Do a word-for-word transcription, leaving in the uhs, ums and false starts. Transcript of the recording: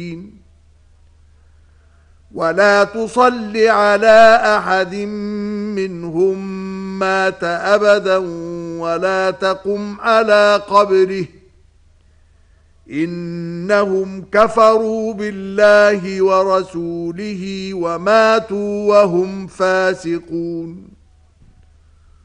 ولا تصل على أحد منهم مات أبدا ولا تقم على قبره إنهم كفروا بالله ورسوله وماتوا وهم فاسقون